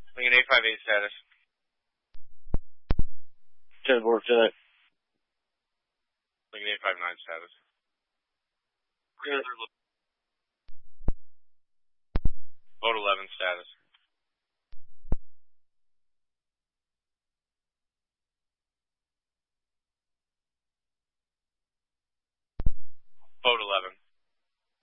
Lincoln 858 status. 10-4, Lieutenant. Lincoln 859 status. Mode 11 status.